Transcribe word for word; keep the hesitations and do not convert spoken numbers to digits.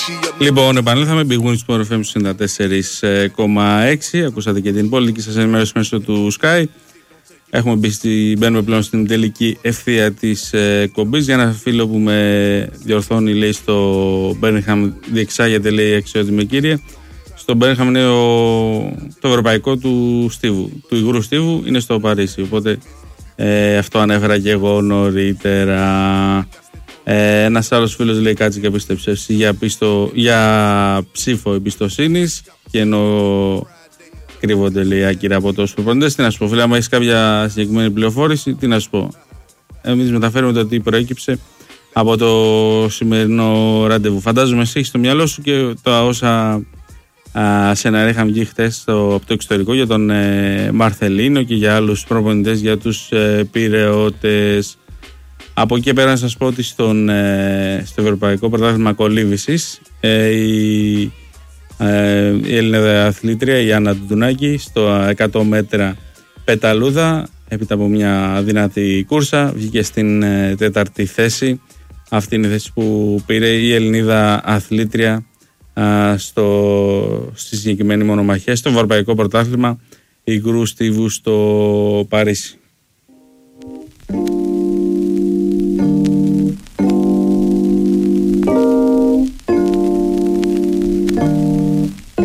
Λοιπόν, επανήλθαμε. Big Wings Sport εφ εμ ενενήντα τέσσερα κόμμα έξι. Ακούσατε και την πολιτική σας ενημέρωση μέσω του Sky. Έχουμε μπει στη, μπαίνουμε πλέον στην τελική ευθεία της ε, κομπής. Για ένα φίλο που με διορθώνει, λέει στο Birmingham διεξάγεται, λέει, αξιότιμη κύριε. Στο Birmingham είναι ο, το ευρωπαϊκό του στίβου, του υγρού στίβου, είναι στο Παρίσι. Οπότε ε, αυτό ανέφερα και εγώ νωρίτερα. Ε, ένας άλλος φίλος λέει κάτσε και πίστεψε για, πιστο, για ψήφο εμπιστοσύνης, και ενώ κρύβονται, λέει, άκυρα από τόσους προπονητές. Τι να σου πω, φίλε, άμα έχεις κάποια συγκεκριμένη πληροφόρηση, τι να σου πω. Εμείς μεταφέρουμε το τι προέκυψε από το σημερινό ραντεβού. Φαντάζομαι εσύ έχεις στο μυαλό σου και τα όσα σενάρια είχαμε βγει χτες από το εξωτερικό για τον ε, Μαρθελίνο και για άλλους προπονητές, για τους ε, Πειραιώτες. Από εκεί πέρα να σας πω ότι στον, ε, στο Ευρωπαϊκό Πρωτάθλημα Κολύμβησης ε, η, ε, η Έλληνα αθλήτρια η Άννα Τουντουνάκη στο εκατό μέτρα πεταλούδα, έπειτα από μια δυνατή κούρσα, βγήκε στην ε, τέταρτη θέση. Αυτή είναι η θέση που πήρε η Ελληνίδα αθλήτρια α, στο, στη συγκεκριμένη μονομαχία στο Ευρωπαϊκό Πρωτάθλημα υγρού στίβου στο Παρίσι.